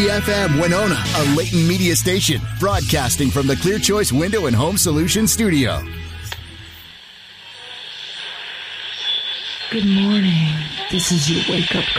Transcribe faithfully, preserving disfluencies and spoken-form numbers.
F M Winona, a Leighton Media station, broadcasting from the Clear Choice Window and Home Solutions studio. Good morning. This is your wake-up